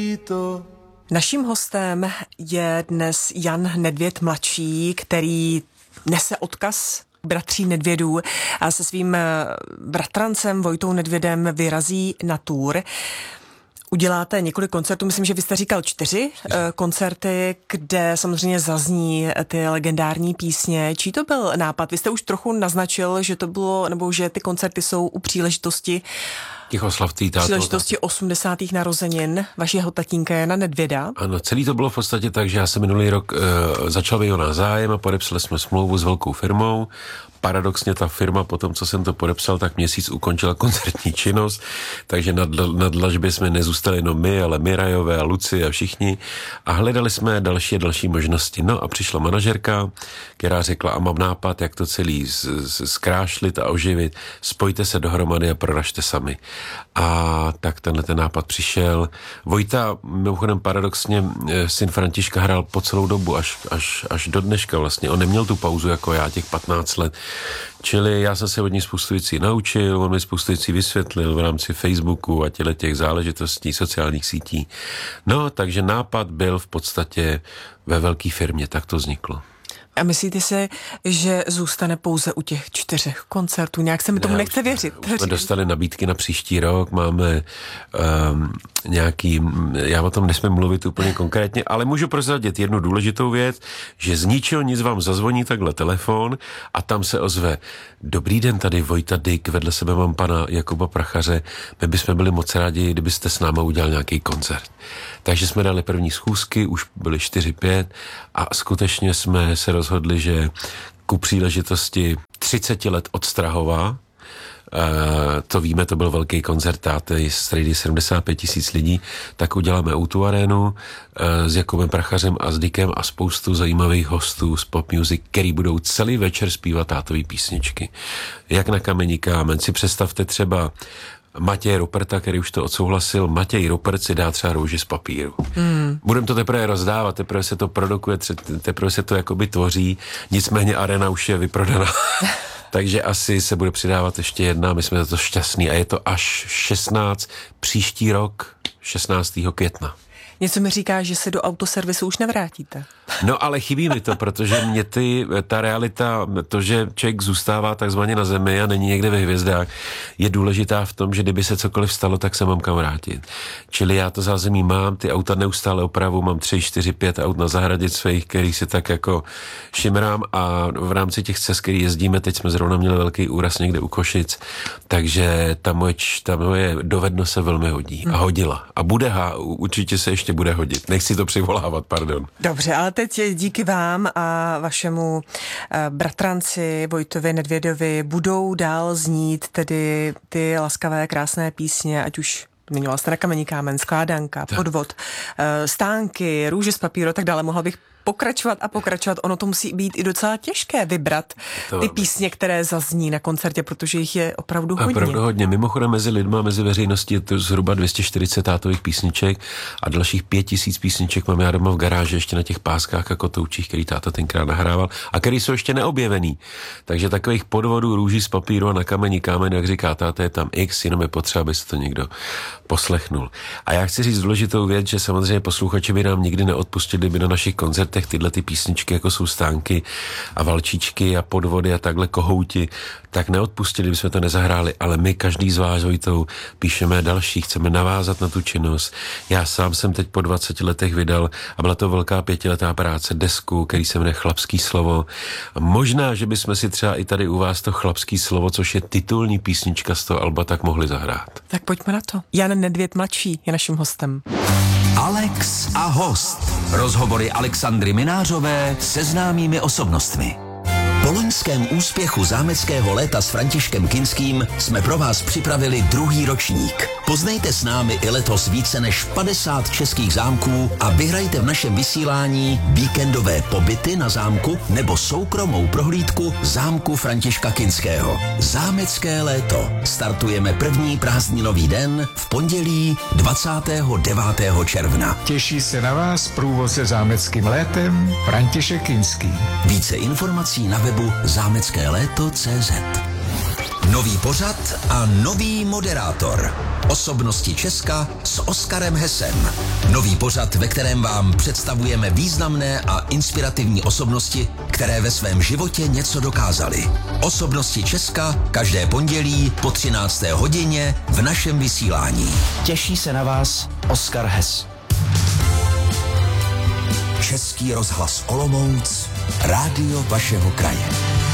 Naším hostem je dnes Jan Nedvěd mladší, který nese odkaz bratří Nedvědů a se svým bratrancem Vojtou Nedvědem vyrazí na tour. Uděláte několik koncertů, myslím, že vy jste říkal 4 koncerty, kde samozřejmě zazní ty legendární písně. Čí to byl nápad? Vy jste už trochu naznačil, že to bylo, nebo že ty koncerty jsou u příležitosti těch oslav příležitosti 80. narozenin vašeho tatínka Jana Nedvěda. Ano, celý to bylo v podstatě tak, že já jsem minulý rok začal být o nás zájem a podepsali jsme smlouvu s velkou firmou. Paradoxně ta firma po tom, co jsem to podepsal, tak měsíc ukončila koncertní činnost, takže na dlažbě jsme nezůstali jenom my, ale Mirajové a Luci a všichni a hledali jsme další možnosti. No a přišla manažerka, která řekla, a mám nápad, jak to celý zkrášlit a oživit, spojte se dohromady a proražte sami. A tak ten nápad přišel. Vojta, mimochodem paradoxně, syn Františka hrál po celou dobu, až do dneška vlastně. On neměl tu pauzu jako já, těch 15 let. Čili já jsem se od něj spoustu věcí naučil, on mi spoustu věcí vysvětlil v rámci Facebooku a těch záležitostí, sociálních sítí. No, takže nápad byl v podstatě ve velké firmě, tak to vzniklo. A myslíte si, že zůstane pouze u těch 4 koncertů? Nějak se mi tomu nechce věřit. Jsme dostali nabídky na příští rok, máme nějaký, já o tom nesmím mluvit úplně konkrétně, ale můžu prozradit jednu důležitou věc, že z ničeho nic vám zazvoní takhle telefon a tam se ozve: dobrý den, tady Vojta Dyk, vedle sebe mám pana Jakuba Prachaře, my bychom byli moc rádi, kdybyste s náma udělal nějaký koncert. Takže jsme dali první schůzky, už byly 4-5 a skutečně jsme se rozhodli, že ku příležitosti 30 let od Strahova, to víme, to byl velký koncert táty, strejdy 75 000 lidí, tak uděláme O2 Arenu s Jakubem Prachařem a s Dykem a spoustu zajímavých hostů z pop music, který budou celý večer zpívat tátový písničky. Jak na Kamení kámen. Si představte třeba Matěj Ruperta, který už to odsouhlasil. Matěj Rupert si dá třeba Růži z papíru. Budeme to teprve rozdávat, teprve se to produkuje, teprve se to jakoby tvoří, nicméně arena už je vyprodaná. Takže asi se bude přidávat ještě jedna, my jsme za to šťastní a je to až 16 příští rok, 16. května. Něco mi říká, že se do autoservisu už nevrátíte. No ale chybí mi to, protože mě ta realita, to, že člověk zůstává takzvaně na zemi a není někde ve hvězdách, je důležitá v tom, že kdyby se cokoliv stalo, tak se mám kam vrátit. Čili já to zázemí mám, ty auta neustále opravu, mám 3, 4, 5 aut na zahradě svých, který si tak jako šimrám a v rámci těch cest, který jezdíme, teď jsme zrovna měli velký úraz někde u Košic, takže ta moje dovednost se velmi hodí a hodila. A určitě se ještě bude hodit. Nechci to přivolávat, pardon. Dobře, ale teď díky vám a vašemu bratranci Vojtovi Nedvědovi budou dál znít tedy ty laskavé, krásné písně, ať už zmiňoval jste Na Kamení kámen, Skládanka, Podvod, Stánky, Růže z papíru a tak dále. Mohla bych pokračovat a pokračovat. Ono to musí být i docela těžké vybrat ty písně, které zazní na koncertě, protože jich je opravdu hodně. Opravdu hodně. Mimochodem mezi lidma, mezi veřejností je to zhruba 240 tátových písniček a dalších 5000 písniček mám já doma v garáži ještě na těch páskách a kotoučích, který táta tenkrát nahrával a který jsou ještě neobjevený. Takže takových Podvodů, Růží z papíru a Na Kamení kámen, jak říká táta, je tam x, jenom je potřeba, aby se to někdo poslechnul. A já chci říct důležitou věc, že samozřejmě posluchači by nám nikdy neodpustili, kdyby na našich koncertech tyhle ty písničky, jako jsou Stánky a Valčičky a Podvody a takhle Kohouti, tak neodpustili, kdyby jsme to nezahráli, ale my každý z vás, Vojtou, píšeme další, chceme navázat na tu činnost. Já sám jsem teď po 20 letech vydal a byla to velká 5letá práce, desku, který se jmenuje Chlapský slovo. A možná, že bychom si třeba i tady u vás to Chlapský slovo, což je titulní písnička z toho alba, tak mohli zahrát. Tak pojďme na to. Jan Nedvěd mladší je naším hostem. Alex a host. Rozhovory Alexandry Minářové se známými osobnostmi. Po loňském úspěchu zámeckého léta s Františkem Kinským jsme pro vás připravili 2. ročník. Poznejte s námi i letos více než 50 českých zámků a vyhrajte v našem vysílání víkendové pobyty na zámku nebo soukromou prohlídku zámku Františka Kinského. Zámecké léto. Startujeme první prázdninový den v pondělí 29. června. Těší se na vás průvodce zámeckým létem František Kinský. Více informací na webu zámeckéléto.cz. Nový pořad a nový moderátor. Osobnosti Česka s Oskarem Hessem. Nový pořad, ve kterém vám představujeme významné a inspirativní osobnosti, které ve svém životě něco dokázaly. Osobnosti Česka každé pondělí po 13. hodině v našem vysílání. Těší se na vás Oskar Hess. Český rozhlas Olomouc, rádio vašeho kraje.